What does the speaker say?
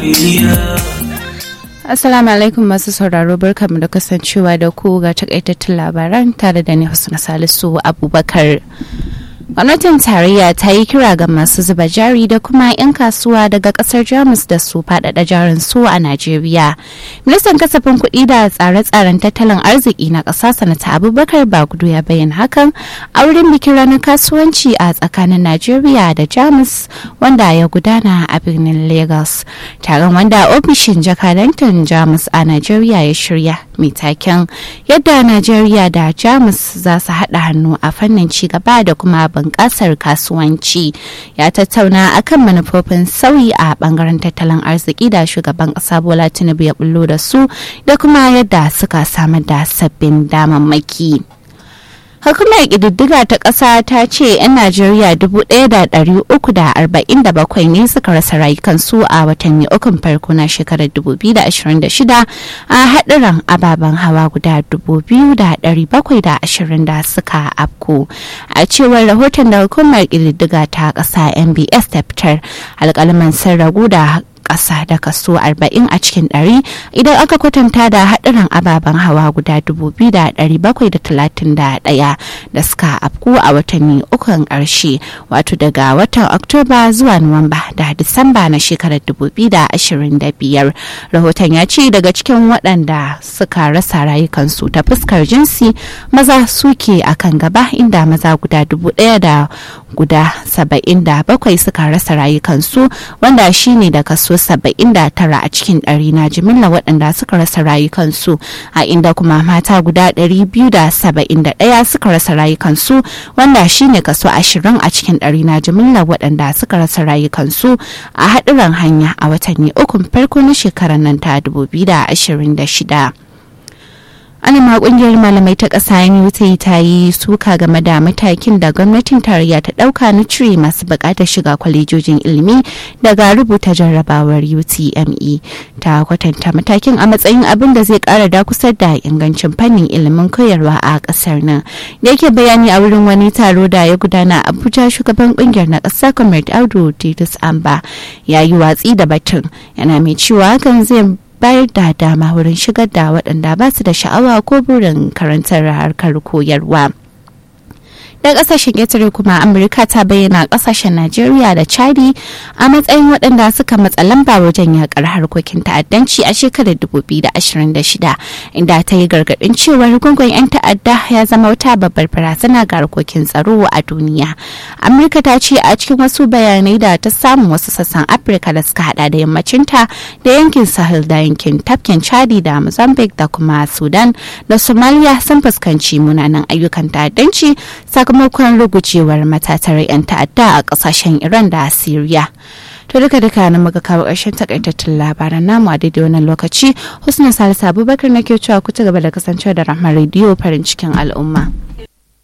Assalamu alaikum masu sauraro, barkamu da kasancewa da ku ga takaitattun labaran tare da ni Husna Salisu Abubakar. Gwamnatin tarayya ta yi kira ga masu zuba jari da kuma 'yan kasuwa daga kasar Jamus da su faɗaɗa jarin su a Najeriya. Ministan kasafin kuɗi da tsare-tsaren tattalin arziki na ƙasa Sanata Abubakar Bagudu ya bayyana hakan a wurin bikin ranar kasuwanci a tsakanin Najeriya da Jamus wanda ya gudana a birnin Lagos. Taron wanda ofishin jakadantar Jamus a Najeriya ya shirya mai taken yadda Najeriya da Jamus za su haɗa hannu a fannin ci gaba da kuma bunƙasar kasuwanci, ya tattauna akan manufofin sauyi a bangaren tattalin arziki da shugaban ƙasa Bola Tinubu ya bullo da su da kuma yadda suka samar da sabbin damammaki. Hukumar ƙididdiga ta ƙasa ta ce 'yan Najeriya 1,347 ne suka rasa rayukansu a watanni ukun farko na shekarar 2026 a haɗuran ababen hawa guda 2,720 da suka afko. A cewar rahoton da hukumar ƙididdiga ta ƙasa NBS ta fitar, alƙalman sun ragu da ƙasa da kaso 40 a cikin 100 idan aka kwatanta da haɗarin ababen hawa guda 2,731 da suka afku a watanni ukun ƙarshe, wato daga watan Oktoba zuwa Nuwamba da Disamba na shekarar 2025. Rahoton ya ce daga cikin waɗanda suka rasa rayukansu ta fuskar jinsi, maza suke akan gaba, inda maza guda 1,077 suka rasa rayukansu, wanda shine da kaso 79 a cikin 100 na jimilla waɗanda suka rasa rayukansu, a inda kuma mata guda 271 suka rasa rayukansu, wanda shine kaso 20 a cikin 100 na jimilla waɗanda suka rasa rayukansu a haɗuran hanya a watanni ukun farko na shekarar nan ta 2026. Anima kungiyar malamai ta ƙasa NUT ta yi suka game da matakin da gwamnatin tarayya ta ɗauka na cire masu buƙatar shiga kwalejojin ilimi daga rubuta jarrabawar UTME. Ta kwatanta matakin a matsayin abin da zai ƙara dakusar da ingancin fannin ilimin koyarwa a ƙasar nan. Da yake bayani a wurin wani taro da ya gudana a Abuja, shugaban kungiyar na ƙasa Comrade Audu Titus Amba ya yi watsi da batun, yana mai cewa hakan zai bayar da dama wurin shigar da waɗanda ba su da sha'awa ko burin karantar harkar koyarwa. Da kasashen ƙetare kuma, Amurka ta bayyana kasashen Najeriya da Chadi a matsayin waɗanda suka matsa lamba wajen yakar harkokin ta'addanci a shekarar 2026, inda ta yi gargaɗin cewa gungun 'yan ta'adda ya zama wata babbar barazana ga harkokin tsaro a duniya. Amurka ta ce a cikin wasu bayanai da ta samu, wasu sassan Afirka da suka hada da yammacinta da yankin Sahel da yankin tafkin Chadi da Mozambique da kuma Sudan da Somalia sun fuskanci munanan ayyukan ta'addanci sakamakon rugujewar matatar 'yan ta'adda a kasashen Iran da Syria. To duka na muka kawo ƙarshen takaitattun labaran namu a daidai wannan lokaci. Husna Salisu Abubakar nake cewa ku ci gaba da kasancewa da Rahma Radio, farin cikin al'umma.